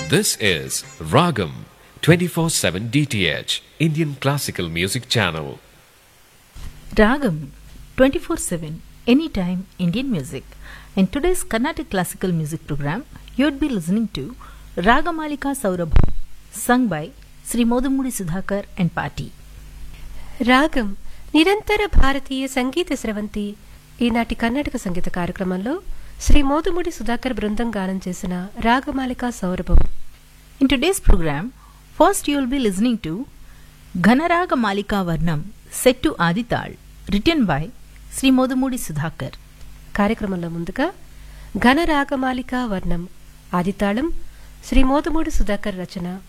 This is Ragam 24/7 DTH Indian Classical Music Channel. Ragam 24/7 Anytime Indian Music. In today's Carnatic Classical Music program, you would be listening to Ragamalika Saurabha, sung by Sri Modumudi Sudhakar and Party. రాగం నిరంతర భారతీయ సంగీత స్రవంతి ఈనాటి కర్ణాటక సంగీత కార్యక్రమంలో శ్రీ మోదుముడి సుధాకర్ బృందం గానం చేసిన ragamalika సౌరభం. In today's program, first you will be listening to Ghanaraga Malika Varnam set to Adital, written by Sri Modumudi Sudhakar. కార్యక్రమంలో ముందుగా ఘన రాగమాలిక వర్ణం ఆదితాళం శ్రీ మోదుముడి సుధాకర్ రచన